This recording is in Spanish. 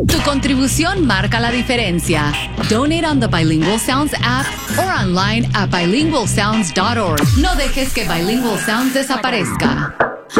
Tu contribución marca la diferencia. Donate on the Bilingual Sounds app or online at bilingualsounds.org. No dejes que Bilingual Sounds desaparezca.